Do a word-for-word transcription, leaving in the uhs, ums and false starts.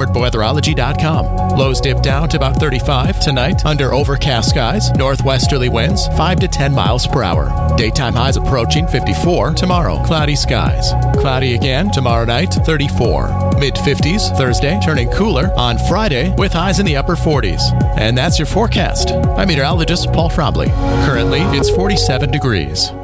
weatherology dot com. Lows dip down to about thirty-five tonight under overcast skies. Northwesterly winds five to ten miles per hour. Daytime highs approaching fifty-four tomorrow. Cloudy skies. Cloudy again tomorrow night, thirty-four. Mid-fifties Thursday, turning cooler on Friday with highs in the upper forties. And that's your forecast. I'm meteorologist Paul Frobley. Currently, it's forty-seven degrees.